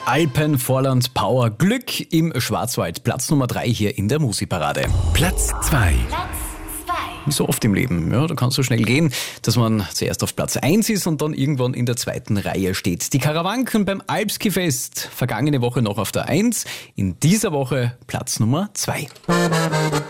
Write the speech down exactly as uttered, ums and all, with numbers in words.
Alpenvorland Power Glück im Schwarzwald. Platz Nummer drei hier in der Musikparade. Platz zwei. Wie so oft im Leben, ja, da kann es so schnell gehen, dass man zuerst auf Platz eins ist und dann irgendwann in der zweiten Reihe steht. Die Karawanken beim Alpski-Fest, vergangene Woche noch auf der eins, in dieser Woche Platz Nummer zwei.